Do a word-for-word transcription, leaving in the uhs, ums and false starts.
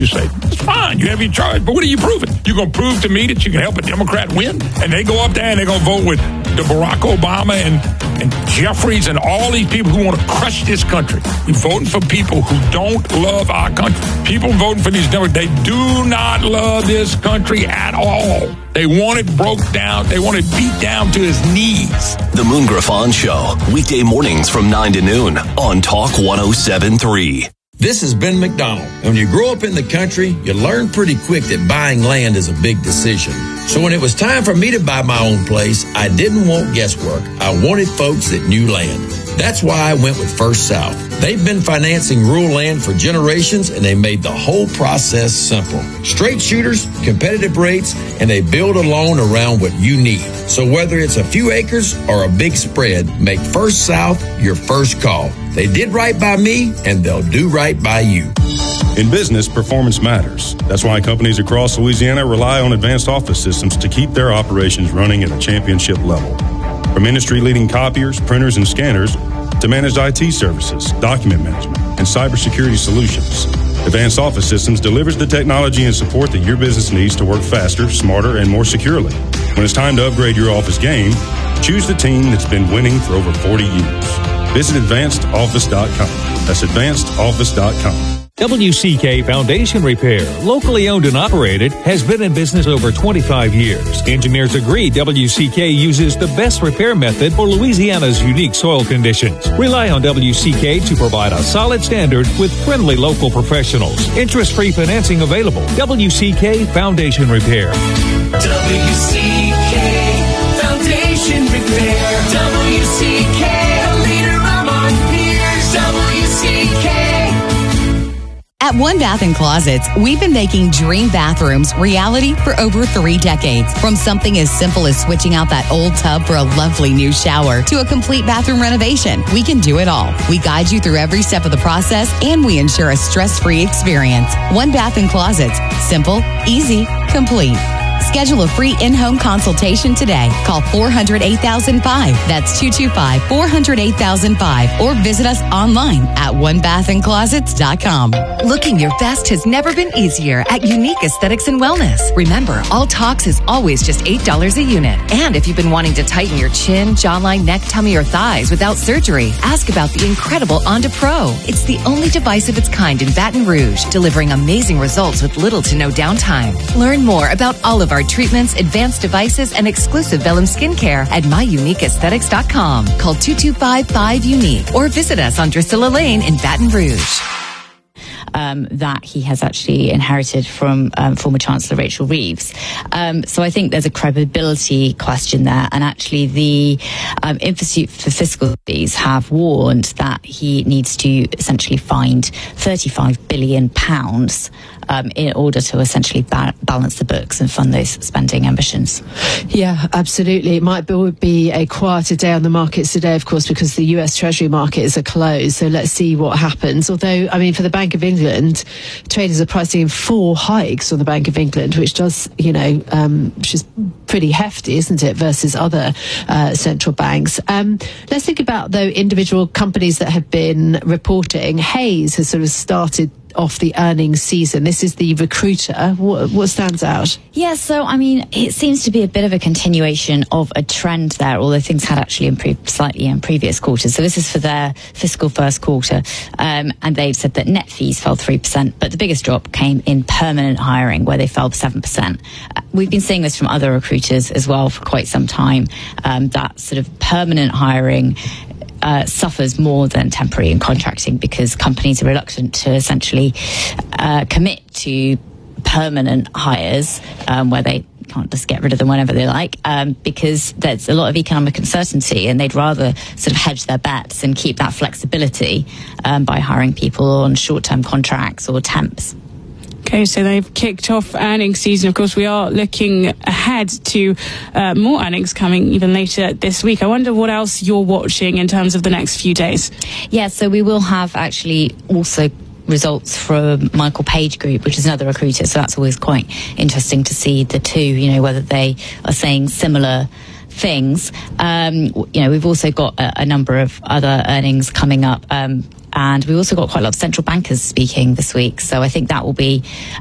You say, it's fine, you have your charge, but what are you proving? You're going to prove to me that you can help a Democrat win? And they go up there and they're going to vote with the Barack Obama and, and Jeffries and all these people who want to crush this country. We're voting for people who don't love our country. People voting for these Democrats, they do not love this country at all. They want it broke down. They want it beat down to his knees. The Moon Griffon Show, weekday mornings from nine to noon on Talk one oh seven point three. This is Ben McDonald. When you grow up in the country, you learn pretty quick that buying land is a big decision. So when it was time for me to buy my own place, I didn't want guesswork. I wanted folks that knew land. That's why I went with First South. They've been financing rural land for generations, and they made the whole process simple. Straight shooters, competitive rates, and they build a loan around what you need. So whether it's a few acres or a big spread, make First South your first call. They did right by me, and they'll do right by you. In business, performance matters. That's why companies across Louisiana rely on advanced office systems to keep their operations running at a championship level. From industry-leading copiers, printers, and scanners to managed I T services, document management, and cybersecurity solutions, Advanced Office Systems delivers the technology and support that your business needs to work faster, smarter, and more securely. When it's time to upgrade your office game, choose the team that's been winning for over forty years. Visit advanced office dot com. That's advanced office dot com. W C K Foundation Repair, locally owned and operated, has been in business over twenty-five years. Engineers agree W C K uses the best repair method for Louisiana's unique soil conditions. Rely on W C K to provide a solid standard with friendly local professionals. Interest-free financing available. W C K Foundation Repair. W C K Foundation Repair. W C K, a leader among peers. W C K. At One Bath and Closets, we've been making dream bathrooms reality for over three decades. From something as simple as switching out that old tub for a lovely new shower to a complete bathroom renovation, we can do it all. We guide you through every step of the process, and we ensure a stress-free experience. One Bath and Closets. Simple, easy, complete. Schedule a free in-home consultation today. Call four hundred, eight thousand five. That's two two five, four hundred, eight thousand five. Or visit us online at one bath and closets dot com. Looking your best has never been easier at Unique Aesthetics and Wellness. Remember, all Tox is always just eight dollars a unit. And if you've been wanting to tighten your chin, jawline, neck, tummy, or thighs without surgery, ask about the incredible Onda Pro. It's the only device of its kind in Baton Rouge, delivering amazing results with little to no downtime. Learn more about all of our treatments, advanced devices, and exclusive Vellum skincare at my unique aesthetics dot com. Call two two five, five, unique or visit us on Drusilla Lane in Baton Rouge. Um, that he has actually inherited from um, former Chancellor Rachel Reeves. Um, so I think there's a credibility question there. And actually the um, Institute for Fiscal Studies have warned that he needs to essentially find thirty-five billion pounds um, in order to essentially ba- balance the books and fund those spending ambitions. Yeah, absolutely. It might be a quieter day on the markets today, of course, because the U S Treasury markets are closed. So let's see what happens. Although, I mean, for the Bank of England, traders are pricing in four hikes on the Bank of England, which does, you know, um, which is pretty hefty, isn't it, versus other uh, central banks. Um, let's think about, though, individual companies that have been reporting. Hays has sort of started off the earnings season. This is the Recruiter. What, what stands out? Yeah, so, I mean, it seems to be a bit of a continuation of a trend there, although things had actually improved slightly in previous quarters. So this is for their fiscal first quarter, um, and they've said that net fees fell three percent, but the biggest drop came in permanent hiring, where they fell seven percent. Uh, we've been seeing this from other recruiters as well for quite some time, um, that sort of permanent hiring Uh, suffers more than temporary and contracting, because companies are reluctant to essentially uh, commit to permanent hires um, where they can't just get rid of them whenever they like, um, because there's a lot of economic uncertainty, and they'd rather sort of hedge their bets and keep that flexibility um, by hiring people on short-term contracts or temps. Okay, so they've kicked off earnings season. Of course, we are looking ahead to uh, more earnings coming even later this week. I wonder what else you're watching in terms of the next few days. Yeah, so we will have actually also results from Michael Page Group, which is another recruiter. So that's always quite interesting to see the two, you know, whether they are saying similar things. Um, you know, we've also got a, a number of other earnings coming up. Um, And we also got quite a lot of central bankers speaking this week. So I think that will be